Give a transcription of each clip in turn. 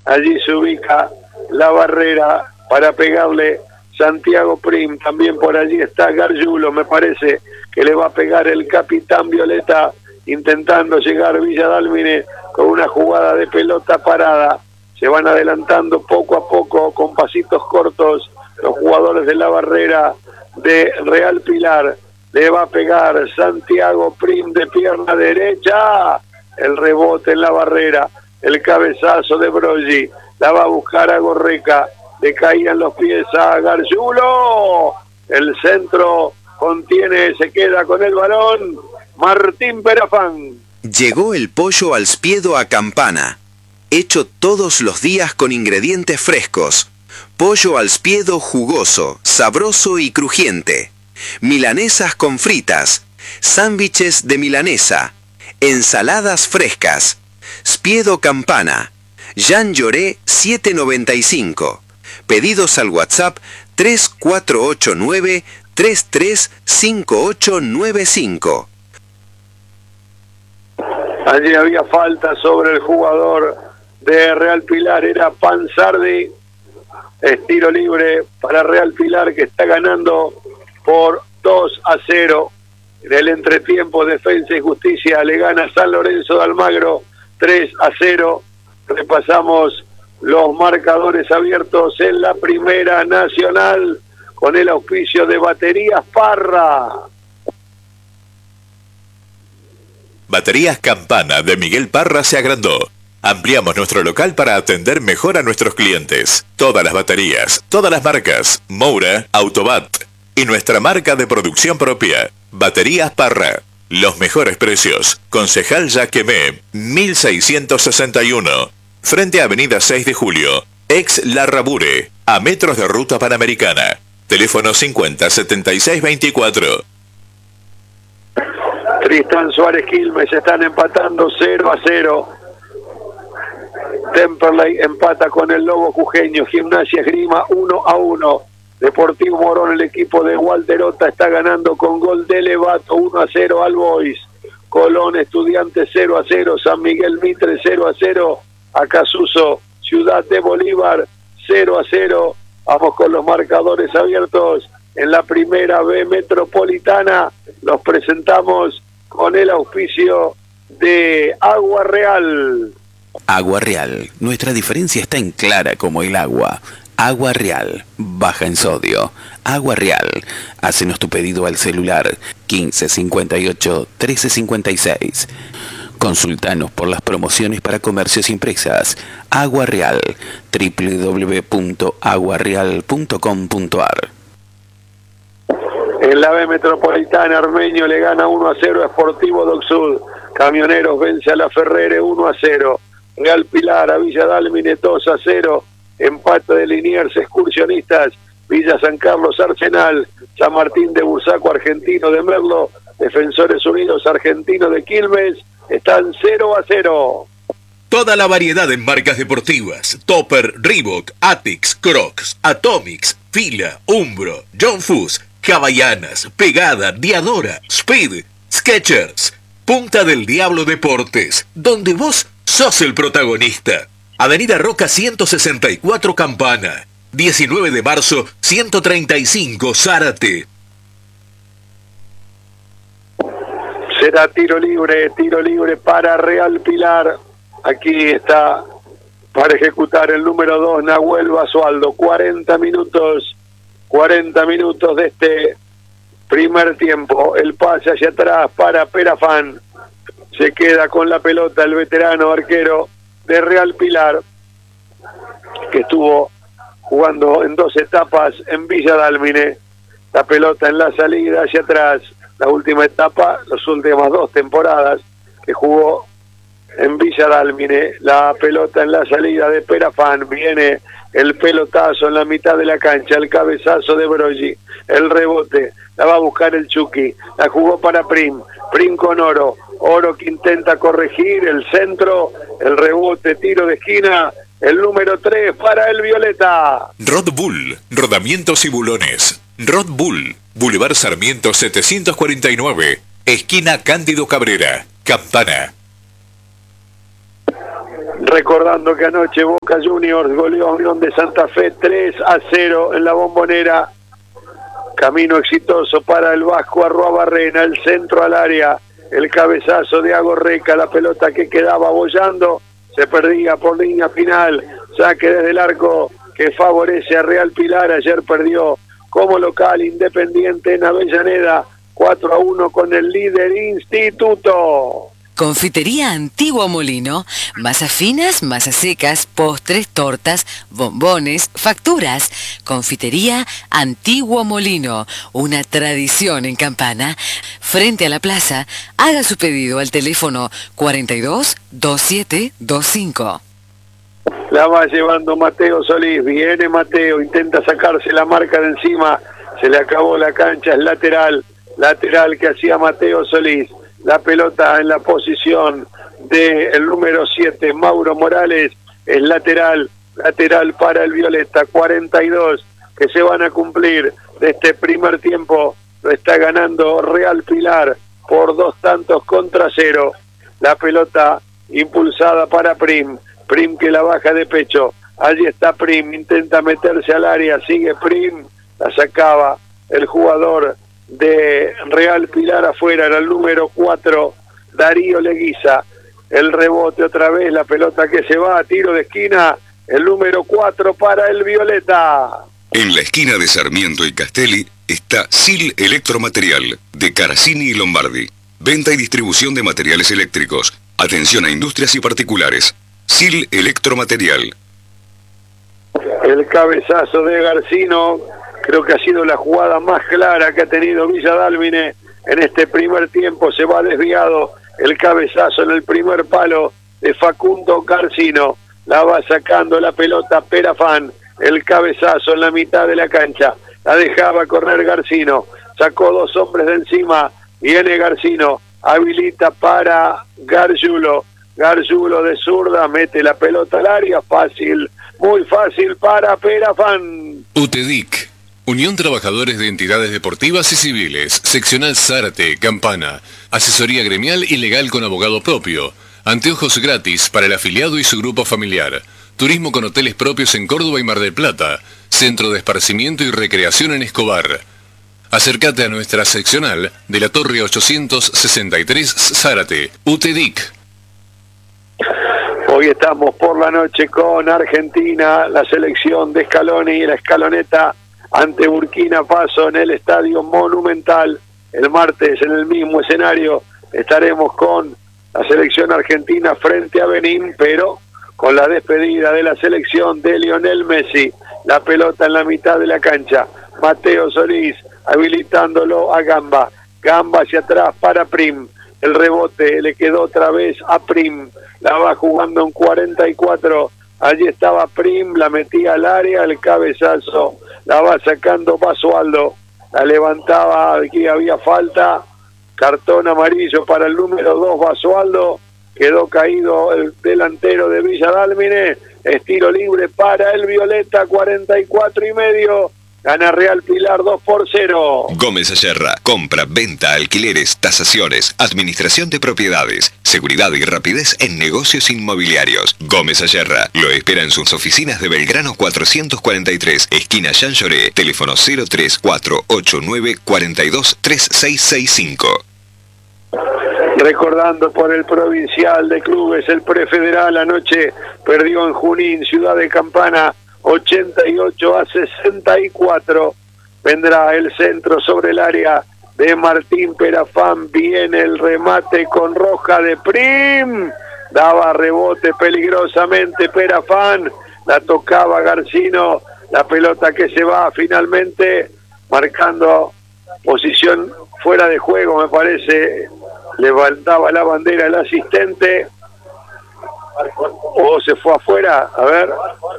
allí se ubica la barrera para pegarle Santiago Prim, también por allí está Gargiulo, me parece que le va a pegar el capitán Violeta, intentando llegar Villa Dálmine con una jugada de pelota parada. Se van adelantando poco a poco con pasitos cortos los jugadores de la barrera de Real Pilar. Le va a pegar Santiago Prim de pierna derecha, el rebote en la barrera, el cabezazo de Broggi, la va a buscar a Gorreca, le caían los pies a Gargiulo, el centro contiene, se queda con el balón Martín Perafán. Llegó el pollo al spiedo a Campana, hecho todos los días con ingredientes frescos. Pollo al spiedo jugoso, sabroso y crujiente. Milanesas con fritas, sándwiches de milanesa, ensaladas frescas. Spiedo Campana, Jean Lloré 795. Pedidos al WhatsApp 3489 335895. Allí había falta sobre el jugador de Real Pilar, era Panzardi. Es tiro libre para Real Pilar, que está ganando por 2-0. En el entretiempo, Defensa y Justicia le gana San Lorenzo de Almagro 3-0. Repasamos los marcadores abiertos en la Primera Nacional con el auspicio de Baterías Parra. Baterías Campana de Miguel Parra se agrandó. Ampliamos nuestro local para atender mejor a nuestros clientes. Todas las baterías, todas las marcas, Moura, Autobat y nuestra marca de producción propia, Baterías Parra. Los mejores precios. Concejal Yaquemé, 1661. Frente a Avenida 6 de Julio. Ex Larrabure, a metros de Ruta Panamericana. Teléfono 507624. Tristán Suárez Quilmes están empatando 0-0. Temperley empata con el Lobo Jujeño. Gimnasia Esgrima 1-1. Deportivo Morón, el equipo de Walterota, está ganando con gol de Levato 1-0 al Boys. Colón Estudiantes 0-0. San Miguel Mitre 0-0. Acasuso Ciudad de Bolívar 0-0. Vamos con los marcadores abiertos en la Primera B Metropolitana. Los presentamos con el auspicio de Agua Real. Agua Real, nuestra diferencia está en clara como el agua. Agua Real, baja en sodio. Agua Real, hácenos tu pedido al celular 1558 1356. Consultanos por las promociones para comercios impresas. Agua Real, www.aguareal.com.ar. En la B Metropolitana, Armenio le gana 1-0 a Sportivo Doc Sud. Camioneros vence a La Ferrere 1-0. Real Pilar a Villa Dálmine 2-0. Empate de Liniers Excursionistas. Villa San Carlos Arsenal. San Martín de Bursaco Argentino de Merlo. Defensores Unidos Argentino de Quilmes. Están 0-0. Toda la variedad en marcas deportivas. Topper, Reebok, Atix, Crocs, Atomics, Fila, Umbro, John Fuss, Havaianas, Pegada, Diadora, Speed, Skechers. Punta del Diablo Deportes, donde vos sos el protagonista. Avenida Roca 164 Campana. 19 de marzo 135 Zárate. Será tiro libre para Real Pilar. Aquí está para ejecutar el número 2, Nahuel Basualdo. 40 minutos de este primer tiempo. El pase hacia atrás para Perafán. Se queda con la pelota el veterano arquero de Real Pilar, que estuvo jugando en 2 etapas en Villa Dálmine. La pelota en la salida hacia atrás. La última etapa, las últimas 2 temporadas que jugó en Villa Dálmine. La pelota en la salida de Perafán. Viene el pelotazo en la mitad de la cancha, el cabezazo de Broggi, el rebote, la va a buscar el Chucky, la jugó para Prim con Oro que intenta corregir el centro, el rebote, tiro de esquina, el número 3 para el Violeta. Rod Bull, rodamientos y bulones. Rod Bull, Boulevard Sarmiento 749, esquina Cándido Cabrera, Campana. Recordando que anoche Boca Juniors goleó a Unión de Santa Fe 3-0 en la Bombonera. Camino exitoso para el Vasco Arruabarrena, el centro al área, el cabezazo de Agorreca, la pelota que quedaba bollando, se perdía por línea final, saque desde el arco que favorece a Real Pilar. Ayer perdió como local Independiente en Avellaneda 4-1 con el líder Instituto. Confitería Antiguo Molino, masas finas, masas secas, postres, tortas, bombones, facturas. Confitería Antiguo Molino, una tradición en Campana. Frente a la plaza, haga su pedido al teléfono 42 27 25. La va llevando Mateo Solís, viene Mateo, intenta sacarse la marca de encima, se le acabó la cancha, es lateral que hacía Mateo Solís. La pelota en la posición del número 7, Mauro Morales, es lateral para el Violeta. 42 que se van a cumplir de este primer tiempo, lo está ganando Real Pilar por 2-0. La pelota impulsada para Prim que la baja de pecho, allí está Prim, intenta meterse al área, sigue Prim, la sacaba el jugador de Real Pilar afuera, era el número 4, Darío Leguiza. El rebote otra vez, la pelota que se va a tiro de esquina, el número 4 para el Violeta. En la esquina de Sarmiento y Castelli está SIL Electromaterial, de Caracini y Lombardi. Venta y distribución de materiales eléctricos. Atención a industrias y particulares. SIL Electromaterial. El cabezazo de Garcino, creo que ha sido la jugada más clara que ha tenido Villa Dálmine en este primer tiempo. Se va desviado el cabezazo en el primer palo de Facundo Garcino. La va sacando la pelota Perafán. El cabezazo en la mitad de la cancha. La dejaba correr Garcino. Sacó 2 hombres de encima. Viene Garcino. Habilita para Gargiulo. Gargiulo de zurda. Mete la pelota al área. Fácil. Muy fácil para Perafán. UTEDIC, Unión Trabajadores de Entidades Deportivas y Civiles, Seccional Zárate, Campana, asesoría gremial y legal con abogado propio, anteojos gratis para el afiliado y su grupo familiar, turismo con hoteles propios en Córdoba y Mar del Plata, centro de esparcimiento y recreación en Escobar. Acércate a nuestra seccional de la Torre 863 Zárate, UTEDIC. Hoy estamos por la noche con Argentina, la selección de Scaloni y la escaloneta ante Burkina Faso en el Estadio Monumental. El martes en el mismo escenario estaremos con la selección argentina frente a Benín, pero con la despedida de la selección de Lionel Messi. La pelota en la mitad de la cancha. Mateo Solís habilitándolo a Gamba. Gamba hacia atrás para Prim. El rebote le quedó otra vez a Prim. La va jugando en 44. Allí estaba Prim, la metía al área, el cabezazo. La va sacando Basualdo. La levantaba, aquí había falta. Cartón amarillo para el número 2, Basualdo. Quedó caído el delantero de Villa Dálmine. Estilo libre para el Violeta, 44,5. Gana Real Pilar 2-0. Gómez Ayerra. Compra, venta, alquileres, tasaciones, administración de propiedades, seguridad y rapidez en negocios inmobiliarios. Gómez Ayerra. Lo espera en sus oficinas de Belgrano 443, esquina Jean Lloré. Teléfono 03489423665. Recordando por el provincial de clubes, el prefederal anoche perdió en Junín, ciudad de Campana, 88-64. Vendrá el centro sobre el área de Martín Perafán. Viene el remate con roja de Prim. Daba rebote peligrosamente Perafán. La tocaba Garcino. La pelota que se va finalmente marcando posición fuera de juego, me parece. Levantaba la bandera el asistente. O se fue afuera. A ver.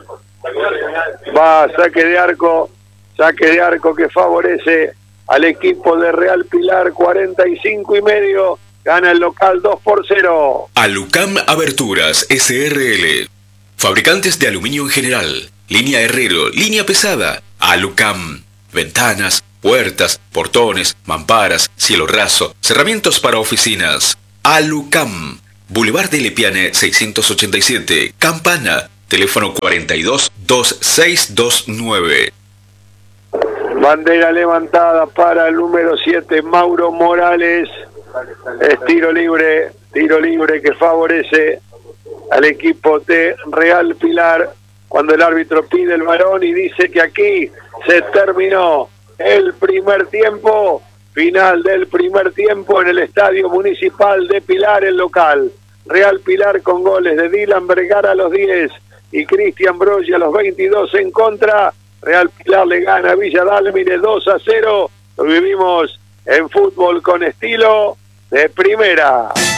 Va saque de arco que favorece al equipo de Real Pilar, 45,5, gana el local 2-0. Alucam Aberturas SRL. Fabricantes de aluminio en general, línea herrero, línea pesada. Alucam. Ventanas, puertas, portones, mamparas, cielo raso, cerramientos para oficinas. Alucam. Boulevard de Lepiane 687, Campana, teléfono 422629. Bandera levantada para el número 7, Mauro Morales. Es tiro libre que favorece al equipo de Real Pilar, cuando el árbitro pide el balón y dice que aquí se terminó el primer tiempo. Final del primer tiempo en el Estadio Municipal de Pilar, el local. Real Pilar con goles de Dylan Vergara a los 10 y Cristian Broggi a los 22 en contra. Real Pilar le gana a Villa Dálmine 2-0. Lo vivimos en Fútbol con Estilo de Primera.